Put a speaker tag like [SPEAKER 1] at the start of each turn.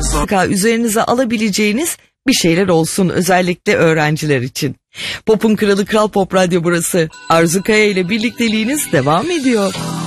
[SPEAKER 1] Mutlaka üzerinize alabileceğiniz bir şeyler olsun, özellikle öğrenciler için. Pop'un kralı Kral Pop Radyo burası. Arzu Kaya ile birlikteliğiniz devam ediyor.